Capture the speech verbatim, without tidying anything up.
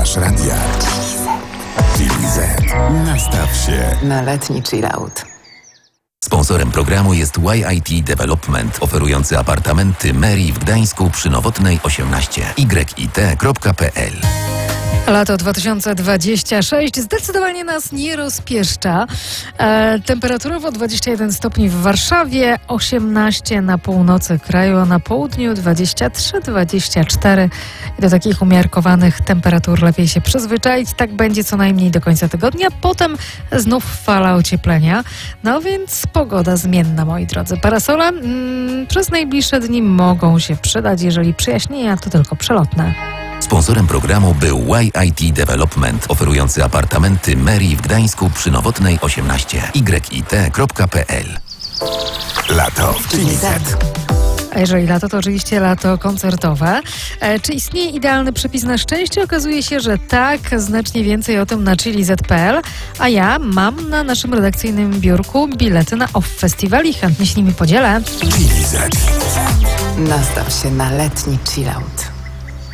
Słuchasz radia Chili Z. Nastaw się na letni chillout. Sponsorem programu jest Y I T Development, oferujący apartamenty Mary w Gdańsku przy Nowotnej osiemnaście. y i t kropka p l. Lato dwa tysiące dwudziesty szósty zdecydowanie nas nie rozpieszcza. E, temperaturowo dwadzieścia jeden stopni w Warszawie, osiemnaście na północy kraju, a na południu dwadzieścia trzy dwadzieścia cztery. I do takich umiarkowanych temperatur lepiej się przyzwyczaić. Tak będzie co najmniej do końca tygodnia. Potem znów fala ocieplenia. No więc pogoda zmienna, moi drodzy. Parasole mm, przez najbliższe dni mogą się przydać, jeżeli przyjaśnienia to tylko przelotne. Sponsorem programu był Y I T Development, oferujący apartamenty Mary w Gdańsku przy Nowotnej osiemnaście. y i t kropka p l. Lato w Chili Z. A jeżeli lato, to oczywiście lato koncertowe. E, czy istnieje idealny przepis na szczęście? Okazuje się, że tak. Znacznie więcej o tym na chili z kropka p l. A ja mam na naszym redakcyjnym biurku bilety na Off Festival i chętnie się nimi podzielę. Chili Z. Nastaw się na letni chillout.